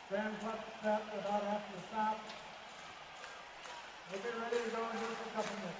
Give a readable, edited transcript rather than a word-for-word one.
Stand up without having to stop. We'll be ready to go in just a couple minutes.